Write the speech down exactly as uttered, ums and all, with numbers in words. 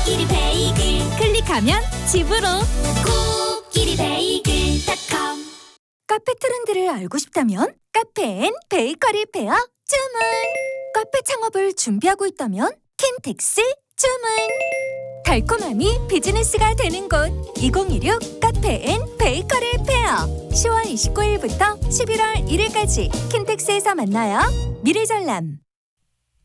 코끼리 베이글 클릭하면 집으로. 코끼리 베이글 닷컴. 카페 트렌드를 알고 싶다면 카페 앤 베이커리 페어 주문. 카페 창업을 준비하고 있다면 킨텍스 주문. 달콤함이 비즈니스가 되는 곳 이공이육 카페 앤 베이커리 페어 시월 이십구일부터 십일월 일일까지 킨텍스에서 만나요. 미래전람.